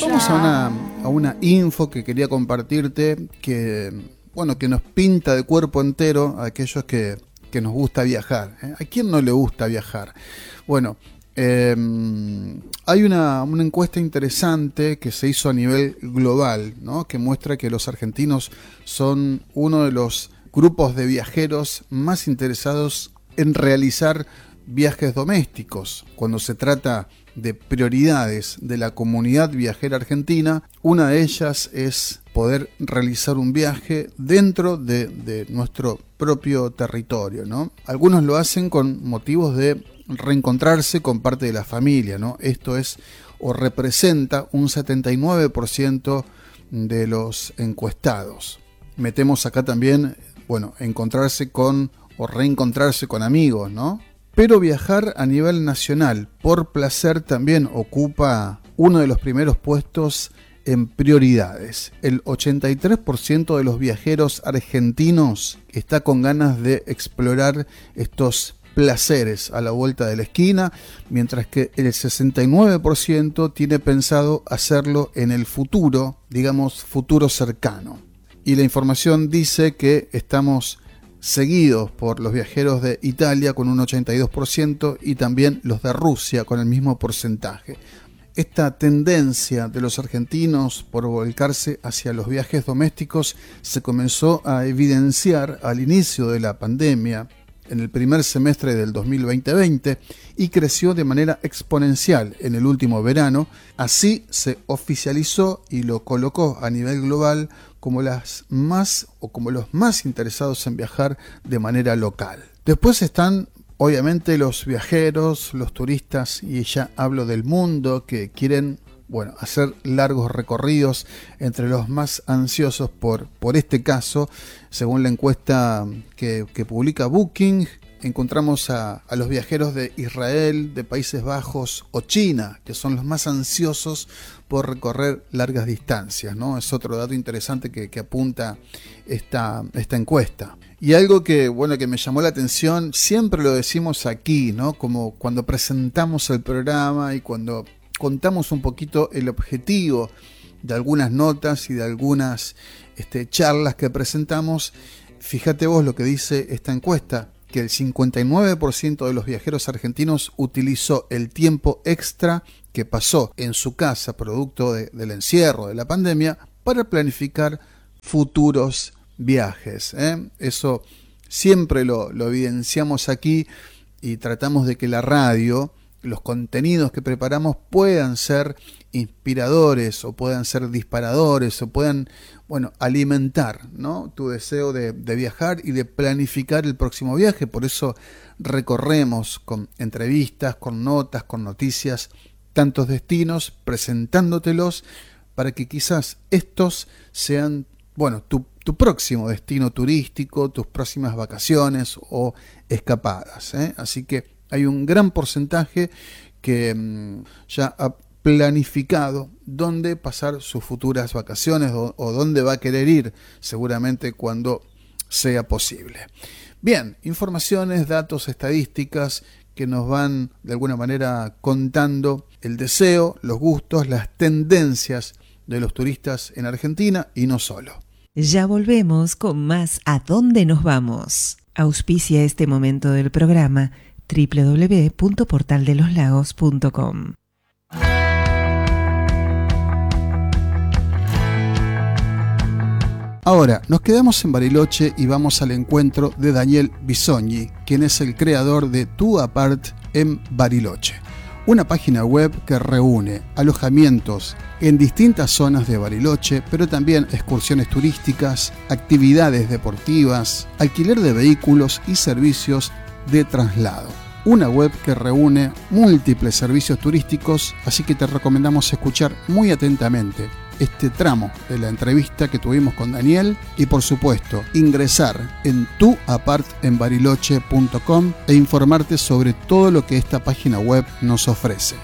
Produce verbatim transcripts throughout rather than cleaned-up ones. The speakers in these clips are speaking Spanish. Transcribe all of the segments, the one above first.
Vamos a una, a una info que quería compartirte que, bueno, que nos pinta de cuerpo entero a aquellos que, que nos gusta viajar, ¿eh? ¿A quién no le gusta viajar? Bueno, eh, hay una, una encuesta interesante que se hizo a nivel global, ¿no? Que muestra que los argentinos son uno de los grupos de viajeros más interesados en realizar viajes domésticos. Cuando se trata de prioridades de la comunidad viajera argentina, una de ellas es poder realizar un viaje dentro de, de nuestro propio territorio, ¿no? Algunos lo hacen con motivos de reencontrarse con parte de la familia, ¿no? Esto es o representa un setenta y nueve por ciento de los encuestados. Metemos acá también, bueno, encontrarse con o reencontrarse con amigos, ¿no? Pero viajar a nivel nacional por placer también ocupa uno de los primeros puestos en prioridades. El ochenta y tres por ciento de los viajeros argentinos está con ganas de explorar estos placeres a la vuelta de la esquina, mientras que el sesenta y nueve por ciento tiene pensado hacerlo en el futuro, digamos futuro cercano. Y la información dice que estamos seguidos por los viajeros de Italia con un ochenta y dos por ciento y también los de Rusia con el mismo porcentaje. Esta tendencia de los argentinos por volcarse hacia los viajes domésticos se comenzó a evidenciar al inicio de la pandemia, en el primer semestre del dos mil veinte y creció de manera exponencial en el último verano. Así se oficializó y lo colocó a nivel global como las más o como los más interesados en viajar de manera local. Después están obviamente los viajeros, los turistas, y ya hablo del mundo, que quieren, bueno, hacer largos recorridos. Entre los más ansiosos por, por este caso, según la encuesta que, que publica Booking, encontramos a, a los viajeros de Israel, de Países Bajos o China, que son los más ansiosos por recorrer largas distancias, ¿no? Es otro dato interesante que, que apunta esta, esta encuesta. Y algo que, bueno, que me llamó la atención, siempre lo decimos aquí, ¿no? Como cuando presentamos el programa y cuando contamos un poquito el objetivo de algunas notas y de algunas este, charlas que presentamos. Fíjate vos lo que dice esta encuesta, que el cincuenta y nueve por ciento de los viajeros argentinos utilizó el tiempo extra que pasó en su casa producto de, del encierro de la pandemia para planificar futuros viajes, ¿eh? Eso siempre lo, lo evidenciamos aquí y tratamos de que la radio, los contenidos que preparamos puedan ser inspiradores o puedan ser disparadores o puedan, bueno, alimentar, ¿no? Tu deseo de, de viajar y de planificar el próximo viaje. Por eso recorremos con entrevistas, con notas, con noticias, tantos destinos, presentándotelos para que quizás estos sean, bueno, tu, tu próximo destino turístico, tus próximas vacaciones o escapadas, ¿eh? Así que hay un gran porcentaje que mmm, ya ha planificado dónde pasar sus futuras vacaciones o, o dónde va a querer ir, seguramente cuando sea posible. Bien, informaciones, datos, estadísticas que nos van de alguna manera contando el deseo, los gustos, las tendencias de los turistas en Argentina y no solo. Ya volvemos con más ¿A dónde nos vamos? Auspicia este momento del programa doble u doble u doble u punto portal de los lagos punto com. Ahora, nos quedamos en Bariloche y vamos al encuentro de Daniel Bisogni, quien es el creador de Tu Apart en Bariloche, una página web que reúne alojamientos en distintas zonas de Bariloche, pero también excursiones turísticas, actividades deportivas, alquiler de vehículos y servicios de traslado. Una web que reúne múltiples servicios turísticos, así que te recomendamos escuchar muy atentamente este tramo de la entrevista que tuvimos con Daniel y, por supuesto, ingresar en tu apart en bariloche punto com e informarte sobre todo lo que esta página web nos ofrece.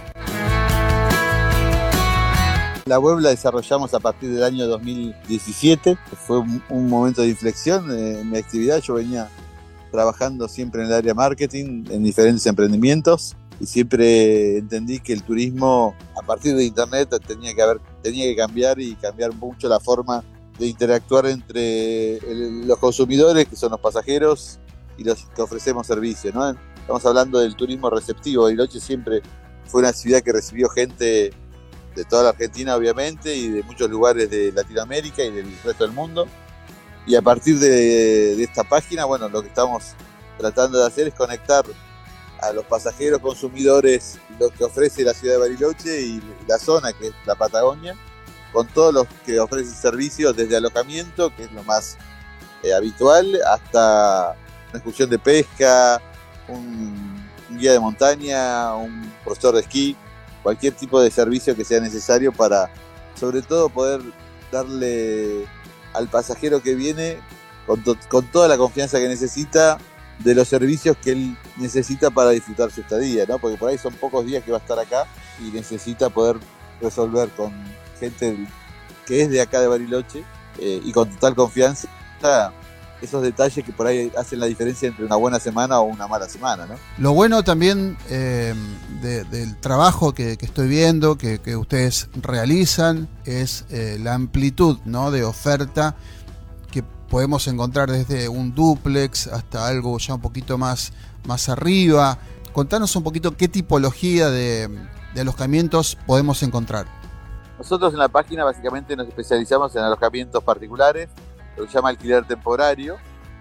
La web la desarrollamos a partir del año dos mil diecisiete, fue un, un momento de inflexión en mi actividad. Yo venía trabajando siempre en el área marketing, en diferentes emprendimientos, y siempre entendí que el turismo a partir de internet tenía que haber, tenía que cambiar y cambiar mucho la forma de interactuar entre el, los consumidores, que son los pasajeros, y los que ofrecemos servicios, ¿no? Estamos hablando del turismo receptivo. Bariloche siempre fue una ciudad que recibió gente de toda la Argentina, obviamente, y de muchos lugares de Latinoamérica y del resto del mundo. Y a partir de, de esta página, bueno, lo que estamos tratando de hacer es conectar a los pasajeros consumidores lo que ofrece la ciudad de Bariloche y la zona, que es la Patagonia, con todos los que ofrecen servicios, desde alojamiento, que es lo más eh, habitual, hasta una excursión de pesca, un, un guía de montaña, un profesor de esquí, cualquier tipo de servicio que sea necesario para, sobre todo, poder darle al pasajero que viene con, to- con toda la confianza que necesita de los servicios que él necesita para disfrutar su estadía, ¿no? Porque por ahí son pocos días que va a estar acá y necesita poder resolver con gente que es de acá de Bariloche eh, y con total confianza esos detalles que por ahí hacen la diferencia entre una buena semana o una mala semana, ¿no? Lo bueno también eh, de, del trabajo que, que estoy viendo, que, que ustedes realizan, es eh, la amplitud, ¿no?, de oferta que podemos encontrar desde un dúplex hasta algo ya un poquito más, más arriba. Contanos un poquito qué tipología de, de alojamientos podemos encontrar. Nosotros en la página básicamente nos especializamos en alojamientos particulares, lo que se llama alquiler temporario.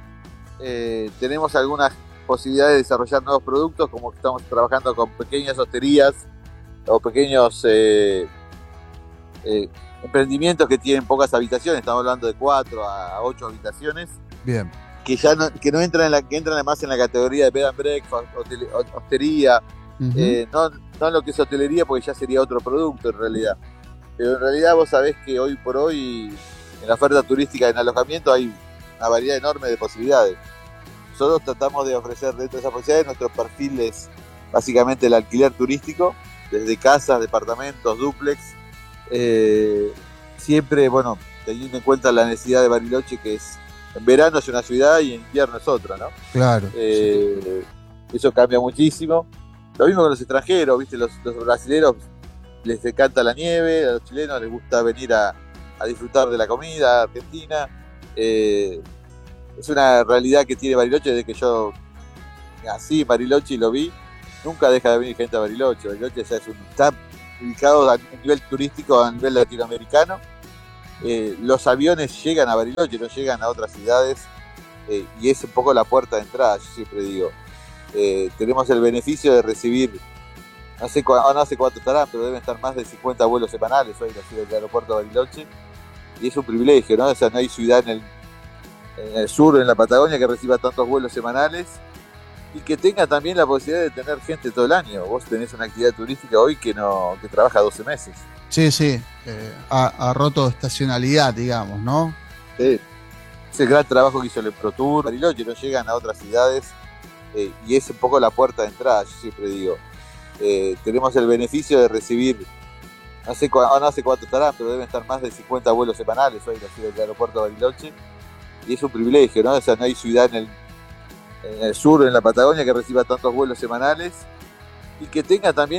Eh, tenemos algunas posibilidades de desarrollar nuevos productos, como que estamos trabajando con pequeñas hosterías o pequeños eh, eh, emprendimientos que tienen pocas habitaciones, estamos hablando de cuatro a ocho habitaciones. Bien. Que ya no, que no entran en la, que entran además en la categoría de bed and breakfast, hotel, hostería, uh-huh. eh, no, no en lo que es hotelería, porque ya sería otro producto en realidad. Pero en realidad vos sabés que hoy por hoy en la oferta turística en alojamiento hay una variedad enorme de posibilidades. Nosotros tratamos de ofrecer dentro de esas posibilidades, nuestro perfil es básicamente el alquiler turístico, desde casas, departamentos, dúplex, eh, siempre, bueno, teniendo en cuenta la necesidad de Bariloche, que es en verano es una ciudad y en invierno es otra, ¿no? Claro. Eh, sí. Eso cambia muchísimo. Lo mismo con los extranjeros, ¿viste? Los, los brasileños les encanta la nieve, a los chilenos les gusta venir a, a disfrutar de la comida argentina. Eh, es una realidad que tiene Bariloche desde que yo nací en Bariloche y lo vi. Nunca deja de venir gente a Bariloche. Bariloche ya es un, está ubicado a nivel turístico, a nivel latinoamericano. Eh, los aviones llegan a Bariloche, no llegan a otras ciudades, eh, y es un poco la puerta de entrada. Yo siempre digo, eh, tenemos el beneficio de recibir, no sé, cu- no sé cuánto estarán, pero deben estar más de cincuenta vuelos semanales hoy en el aeropuerto de Bariloche, y es un privilegio, ¿no? O sea, no hay ciudad en el, en el sur, en la Patagonia, que reciba tantos vuelos semanales y que tenga también la posibilidad de tener gente todo el año. Vos tenés una actividad turística hoy que no que trabaja doce meses. Sí, sí, eh, ha, ha roto estacionalidad, digamos, ¿no? Sí. Es el gran trabajo que hizo el EmproTour. Bariloche no llegan a otras ciudades, eh, y es un poco la puerta de entrada. Yo siempre digo, eh, tenemos el beneficio de recibir, no sé, cu- no sé cuánto estarán, pero deben estar más de cincuenta vuelos semanales hoy en el aeropuerto de Bariloche, y es un privilegio, ¿no? O sea, no hay ciudad en el, en el sur, en la Patagonia, que reciba tantos vuelos semanales y que tenga también